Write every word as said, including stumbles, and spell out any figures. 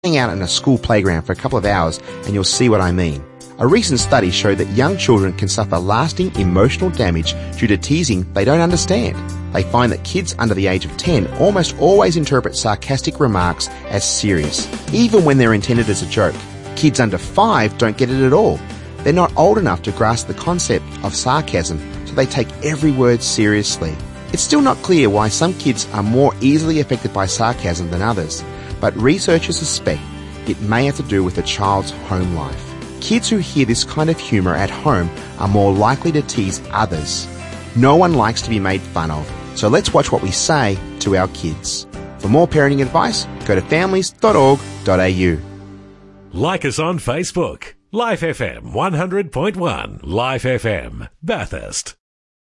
hang out in a school playground for a couple of hours and you'll see what I mean. A recent study showed that young children can suffer lasting emotional damage due to teasing they don't understand. They find that kids under the age of ten almost always interpret sarcastic remarks as serious, even when they're intended as a joke. Kids under five don't get it at all. They're not old enough to grasp the concept of sarcasm, so they take every word seriously. It's still not clear why some kids are more easily affected by sarcasm than others, but researchers suspect it may have to do with the child's home life. Kids who hear this kind of humour at home are more likely to tease others. No one likes to be made fun of, so let's watch what we say to our kids. For more parenting advice, go to families dot org dot a u. Like us on Facebook. Life F M one hundred point one. Life F M, Bathurst.